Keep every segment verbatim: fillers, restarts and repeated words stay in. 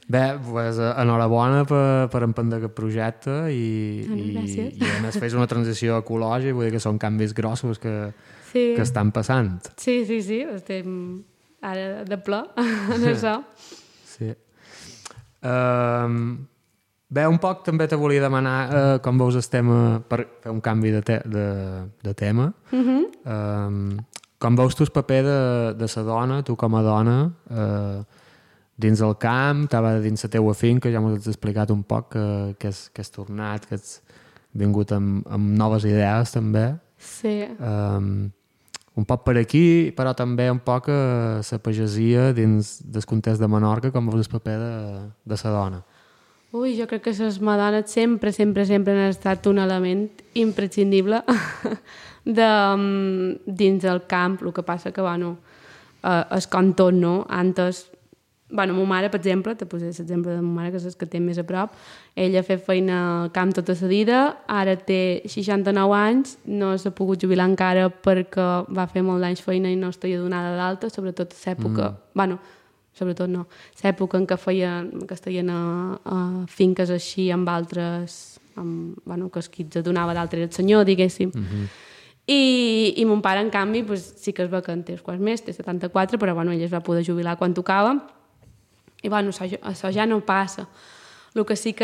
Bé, pues, enhorabona per, per emprendre aquest projecte i, Ah, i, gràcies. i a més fes una transició ecològica, vull dir que són canvis grossos que, Sí. que estan passant. Sí, sí, sí, estem ara de ple en això. Sí. Um, bé, un poc també te volia demanar uh, com veus el tema, per fer un canvi de, te de, de tema. Uh-huh. Um, com veus tu el paper de, de la dona, tu com a dona, uh, dins el camp, estava dins la teua finca, ja m'ho has explicat un poc, que, que, has, que has tornat, que has vingut amb, amb noves idees també. Sí. Um, un poc per aquí, però també un poc a la pagesia dins del context de Menorca, com veus el paper de, de la dona. Ui, jo crec que les madones sempre, sempre, sempre han estat un element imprescindible de, um, dins el camp. El que passa que, bueno, eh, és com tot, no? Antes, bueno, ma mare, per exemple, te posaré l'exemple de ma mare, que és el que té més a prop, ella ha fet feina al camp tota la vida, ara té seixanta-nou anys, no s'ha pogut jubilar encara perquè va fer molt d'anys feina i no estaria donada d'alta, sobretot a l'època... Mm. Bueno, sobretot no, l'època en què feien, que estaven a, a finques així amb altres, amb, bueno, que qui et donava d'altre era el senyor, diguéssim. Mm-hmm. I, i mon pare, en canvi, pues, sí que es va que en té uns quants més, té setanta-quatre, però bueno, ell es va poder jubilar quan tocava, i bueno, això, això ja no passa. El que sí que,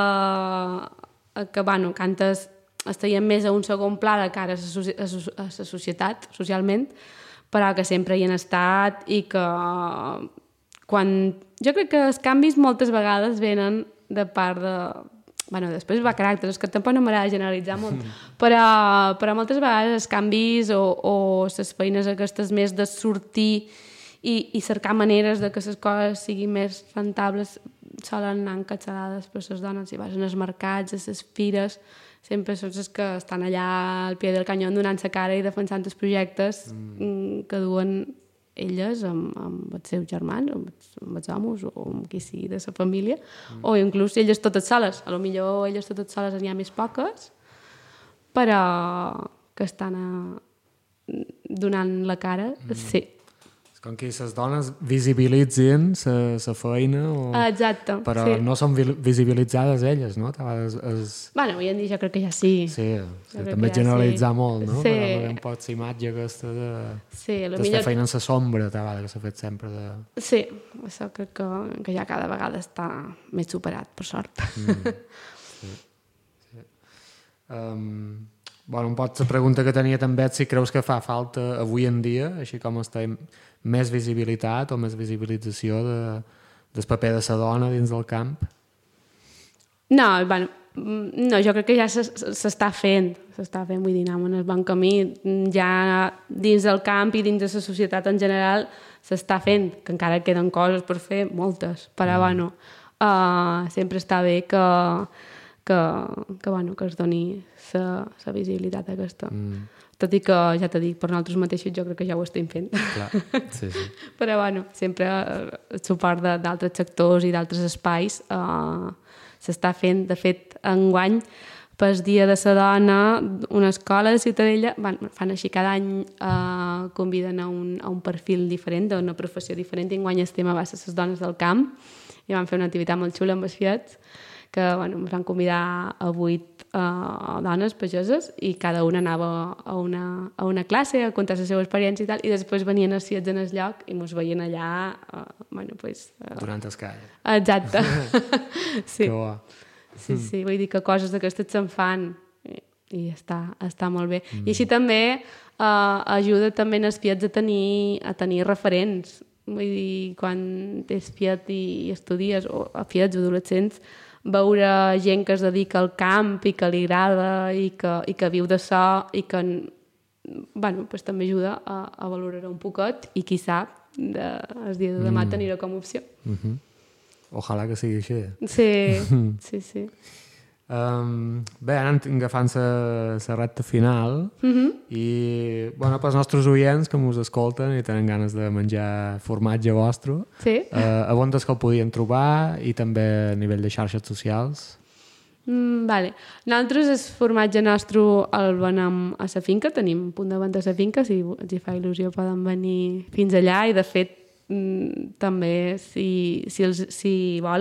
que bueno, que antes estaven més a un segon pla de cara a la, a la societat, socialment, però que sempre hi han estat i que quan... Jo crec que els canvis moltes vegades venen de part de... Bueno, després va caràcter, és que tampoc no m'agrada generalitzar molt, però, però moltes vegades els canvis o, o les feines aquestes més de sortir i, i cercar maneres de que les coses siguin més rentables solen anar encatçalades per les dones. Si vas als mercats, a les fires, sempre són les que estan allà al pie del canyó donant la cara i defensant els projectes mm. que duen elles amb, amb els seus germans, amb els, amb els homes o amb qui sigui de la família, mm. o inclús elles totes soles. A lo millor elles totes soles n'hi ha més poques, però que estan a... donant la cara, mm. sí. Com que les dones visibilitzin la feina, o... Exacte, però sí. no són visibilitzades elles, no? Es, es... Bueno, avui en dia jo crec que ja sí. Sí, sí també generalitzar sí. molt, no? Sí. Però un poc la imatge aquesta de, sí, de millor... fer feina en la sombra, que s'ha fet sempre de... Sí, això crec que, que ja cada vegada està més superat, per sort. Mm. Sí. Sí. Um... Bueno, un poc la pregunta que tenia també és si creus que fa falta avui en dia, així com està més visibilitat o més visibilització de, del paper de la dona dins del camp? No, bueno, no, jo crec que ja s'està fent, s'està fent, vull dir, anem en el bon camí, ja dins del camp i dins de la societat en general s'està fent, que encara queden coses per fer, moltes, però mm. bueno, uh, sempre està bé que, que, que, bueno, que es doni la visibilitat aquesta. Mm. Tot i que, ja t'he dit, per nosaltres mateixos jo crec que ja ho estem fent. Clar, sí, sí. Però, bueno, sempre el suport d'altres sectors i d'altres espais eh, s'està fent. De fet, enguany, pel Dia de la Dona, una escola de Ciutadella, bueno, fan així cada any, eh, conviden a un, a un perfil diferent, d'una professió diferent, i enguany el tema va ser les dones del camp, i van fer una activitat molt xula amb els fiets, que bueno, ens van convidar a vuit uh, dones pageses i cada una anava a una, a una classe a contar la seva experiència i tal, i després venien els fiets en el lloc i ens veien allà uh, bueno, pues, uh... durant el call. Exacte. Sí. Que bo. Sí, sí, vull dir que coses d'aquestes se'n fan i, i està, està molt bé. Mm. I així també uh, ajuda també els fiets a tenir, a tenir referents. Vull dir, quan ets fiet i, i estudies, o a fiets o adolescents, veure gent que es dedica al camp i que li agrada i que, i que viu de so i que bueno, pues també ajuda a, a valorar un poquet i qui sap de, el dia de demà mm. tenir-ho com a opció. Mm-hmm. Ojalà que sigui així. Sí, sí, sí. Um, bé, ara agafant la recta final mm-hmm. i bueno, pels nostres oients que mos escolten i tenen ganes de menjar formatge vostre, sí. uh, a on és que el podien trobar i també a nivell de xarxes socials? Mm, vale. Nosaltres el formatge nostre el venem a la finca, tenim un punt de venda a la finca, si els hi fa il·lusió poden venir fins allà i de fet mm, també si, si, els, si volen